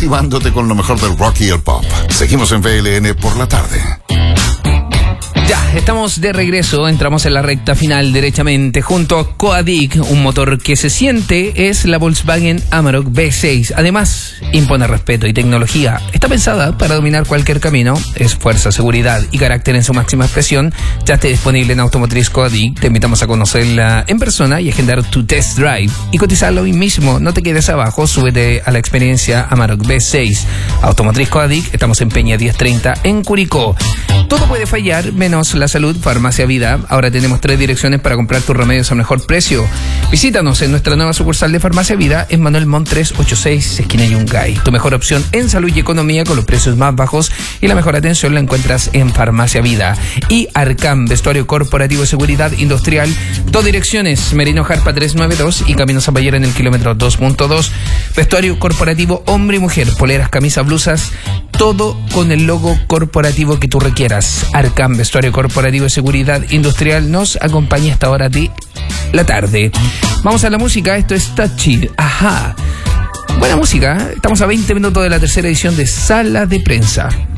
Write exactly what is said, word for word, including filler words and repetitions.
motivándote con lo mejor del rock y el pop. Seguimos en V L N por la tarde. Ya, estamos de regreso, entramos en la recta final derechamente junto a Coadic, un motor que se siente es la Volkswagen Amarok V seis. Además, impone respeto y tecnología. Está pensada para dominar cualquier camino, es fuerza, seguridad y carácter en su máxima expresión. Ya está disponible en Automotriz Coadic, te invitamos a conocerla en persona y agendar tu test drive y cotizarlo hoy mismo. No te quedes abajo, súbete a la experiencia Amarok V seis. Automotriz Coadic, estamos en Peña diez treinta en Curicó. Todo puede fallar, menos la salud. Farmacia Vida. Ahora tenemos tres direcciones para comprar tus remedios a mejor precio. Visítanos en nuestra nueva sucursal de Farmacia Vida en Manuel Montt trescientos ochenta y seis, esquina Yungay. Tu mejor opción en salud y economía con los precios más bajos y la mejor atención la encuentras en Farmacia Vida. Y Arcam, vestuario corporativo y seguridad industrial. Dos direcciones, Merino Jarpa trescientos noventa y dos y Camino Zapallera en el kilómetro dos punto dos. Vestuario corporativo hombre y mujer, poleras, camisas, blusas, todo con el logo corporativo que tú requieras. Arcam, vestuario corporativo y seguridad industrial, nos acompaña hasta hora de la tarde. Vamos a la música, esto es Touchy, ajá. Buena música, ¿eh? Estamos a veinte minutos de la tercera edición de Sala de Prensa.